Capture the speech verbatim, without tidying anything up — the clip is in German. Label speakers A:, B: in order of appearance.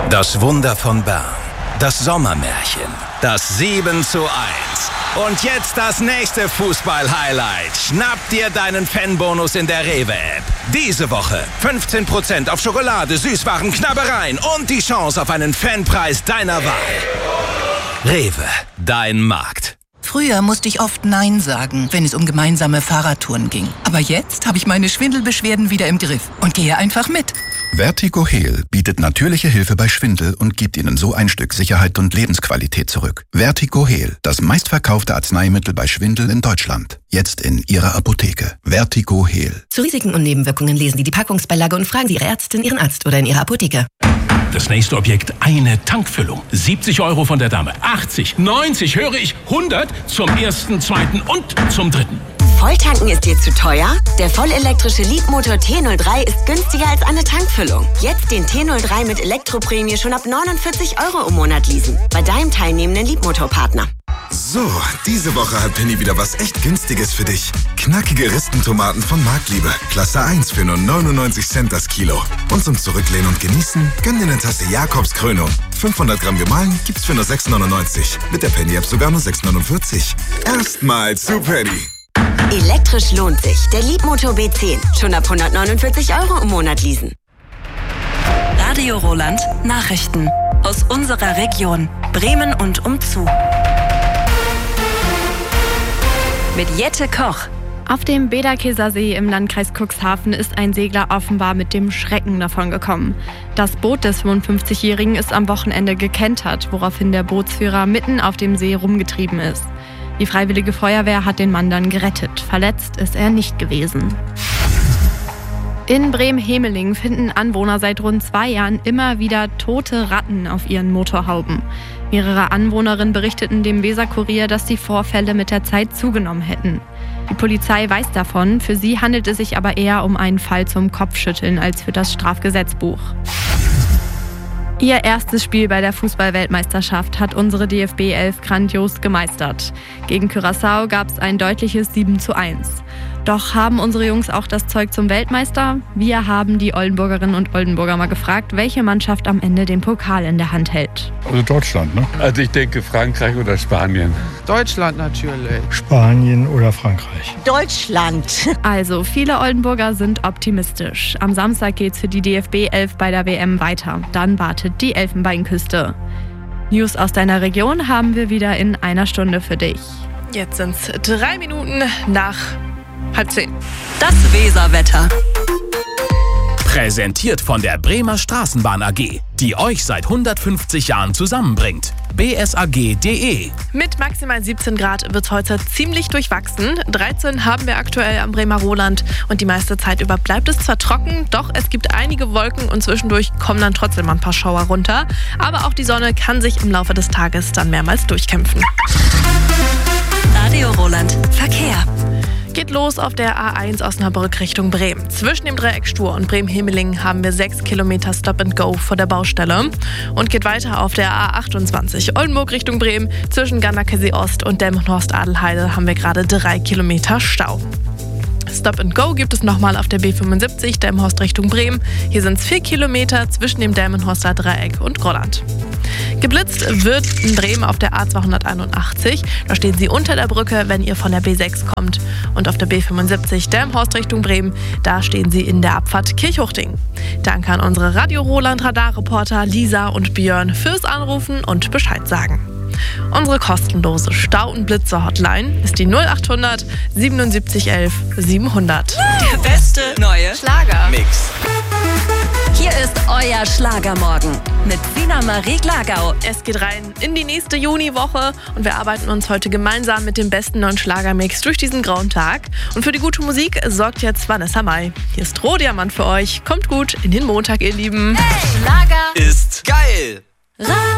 A: Das Wunder von Bern. Das Sommermärchen. Das sieben zu eins. Und jetzt das nächste Fußball-Highlight. Schnapp dir deinen Fanbonus in der Rewe-App. Diese Woche fünfzehn Prozent auf Schokolade, Süßwaren, Knabbereien und die Chance auf einen Fanpreis deiner Wahl. Rewe, dein Markt.
B: Früher musste ich oft Nein sagen, wenn es um gemeinsame Fahrradtouren ging. Aber jetzt habe ich meine Schwindelbeschwerden wieder im Griff und gehe einfach mit.
C: Vertigo Heal bietet natürliche Hilfe bei Schwindel und gibt Ihnen so ein Stück Sicherheit und Lebensqualität zurück. Vertigo Heal, das meistverkaufte Arzneimittel bei Schwindel in Deutschland. Jetzt in Ihrer Apotheke. Vertigo Heal.
D: Zu Risiken und Nebenwirkungen lesen Sie die Packungsbeilage und fragen Sie Ihre Ärztin, Ihren Arzt oder in Ihrer Apotheke.
E: Das nächste Objekt, eine Tankfüllung. siebzig Euro von der Dame, achtzig, neunzig, höre ich, hundert zum ersten, zweiten und zum dritten.
F: Volltanken ist dir zu teuer? Der vollelektrische Leapmotor T null drei ist günstiger als eine Tankfüllung. Jetzt den T null drei mit Elektroprämie schon ab neunundvierzig Euro im Monat leasen. Bei deinem teilnehmenden Leapmotor-Partner.
G: So, diese Woche hat Penny wieder was echt Günstiges für dich. Knackige Ristentomaten von Marktliebe. Klasse eins für nur neunundneunzig Cent das Kilo. Und zum Zurücklehnen und Genießen, gönn dir eine Tasse Jakobs Krönung. fünfhundert Gramm gemahlen gibt's für nur sechs neunundneunzig. Mit der Penny-App sogar nur sechs neunundvierzig. Erstmal zu Penny.
F: Elektrisch lohnt sich. Der Leapmotor B zehn. Schon ab hundertneunundvierzig Euro im Monat leasen.
D: Radio Roland Nachrichten aus unserer Region, Bremen und umzu. Mit Jette Koch.
H: Auf dem Bederkeser See im Landkreis Cuxhaven ist ein Segler offenbar mit dem Schrecken davongekommen. Das Boot des fünfundfünfzigjährigen ist am Wochenende gekentert, woraufhin der Bootsführer mitten auf dem See rumgetrieben ist. Die Freiwillige Feuerwehr hat den Mann dann gerettet. Verletzt ist er nicht gewesen. In Bremen-Hemeling finden Anwohner seit rund zwei Jahren immer wieder tote Ratten auf ihren Motorhauben. Mehrere Anwohnerinnen berichteten dem Weser-Kurier, dass die Vorfälle mit der Zeit zugenommen hätten. Die Polizei weiß davon, für sie handelt es sich aber eher um einen Fall zum Kopfschütteln als für das Strafgesetzbuch. Ihr erstes Spiel bei der Fußball-Weltmeisterschaft hat unsere D F B elf grandios gemeistert. Gegen Curaçao gab es ein deutliches sieben zu eins. Doch haben unsere Jungs auch das Zeug zum Weltmeister? Wir haben die Oldenburgerinnen und Oldenburger mal gefragt, welche Mannschaft am Ende den Pokal in der Hand hält.
I: Also Deutschland, ne?
J: Also ich denke Frankreich oder Spanien.
K: Deutschland natürlich.
I: Spanien oder Frankreich.
F: Deutschland.
H: Also, viele Oldenburger sind optimistisch. Am Samstag geht's für die D F B elf bei der W M weiter. Dann wartet die Elfenbeinküste. News aus deiner Region haben wir wieder in einer Stunde für dich.
L: Jetzt sind's drei Minuten nach halb zehn.
D: Das Weserwetter.
E: Präsentiert von der Bremer Straßenbahn A G, die euch seit hundertfünfzig Jahren zusammenbringt. b s a g punkt d e.
L: Mit maximal siebzehn Grad wird es heute ziemlich durchwachsen. dreizehn haben wir aktuell am Bremer Roland und die meiste Zeit über bleibt es zwar trocken, doch es gibt einige Wolken und zwischendurch kommen dann trotzdem ein paar Schauer runter. Aber auch die Sonne kann sich im Laufe des Tages dann mehrmals durchkämpfen.
D: Radio Roland Verkehr.
L: Geht los auf der A eins Osnabrück Richtung Bremen. Zwischen dem Dreieck Stur und Bremen-Hemeling haben wir sechs Kilometer Stop and Go vor der Baustelle. Und geht weiter auf der A achtundzwanzig Oldenburg Richtung Bremen. Zwischen Ganderkesee Ost und Delmenhorst-Adelheide haben wir gerade drei Kilometer Stau. Stop and Go gibt es nochmal auf der B fünfundsiebzig Delmenhorst Richtung Bremen. Hier sind es vier Kilometer zwischen dem Delmenhorster Dreieck und Grolland. Geblitzt wird in Bremen auf der A zweihunderteinundachtzig. Da stehen Sie unter der Brücke, wenn ihr von der B sechs kommt. Und auf der B fünfundsiebzig Delmenhorst Richtung Bremen, da stehen Sie in der Abfahrt Kirchhuchting. Danke an unsere Radio Roland Radarreporter Lisa und Björn fürs Anrufen und Bescheid sagen. Unsere kostenlose Stau- und Blitzer-Hotline ist die null achthundert siebenundsiebzig elf siebenhundert.
D: Der beste neue
A: Mix.
D: Hier ist euer Schlagermorgen mit Sina Marie Glagau.
L: Es geht rein in die nächste Juniwoche und wir arbeiten uns heute gemeinsam mit dem besten neuen Schlagermix durch diesen grauen Tag. Und für die gute Musik sorgt jetzt Vanessa Mai. Hier ist Rohdiamant für euch. Kommt gut in den Montag, ihr Lieben.
D: Hey, Schlager
A: Ist geil.